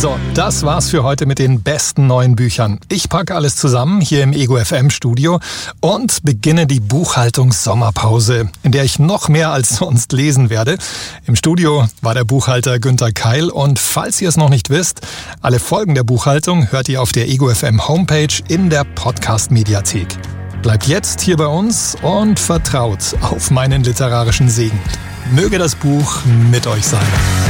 So, das war's für heute mit den besten neuen Büchern. Ich packe alles zusammen hier im Ego FM Studio und beginne die Buchhaltungs-Sommerpause, in der ich noch mehr als sonst lesen werde. Im Studio war der Buchhalter Günther Keil und falls ihr es noch nicht wisst, alle Folgen der Buchhaltung hört ihr auf der Ego FM Homepage in der Podcast-Mediathek. Bleibt jetzt hier bei uns und vertraut auf meinen literarischen Segen. Möge das Buch mit euch sein.